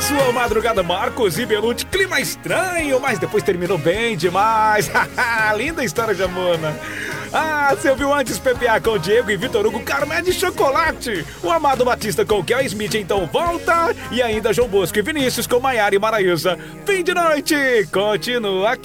sua madrugada, Marcos e Belucci. Clima estranho, mas depois terminou bem demais. Linda história de amor, né? Você ouviu antes PPA com o Diego e Vitor Hugo, Carmé de Chocolate. O Amado Batista com o Kel Smith, então volta. E ainda João Bosco e Vinícius com Maiara e Maraísa. Fim de noite, continua aqui.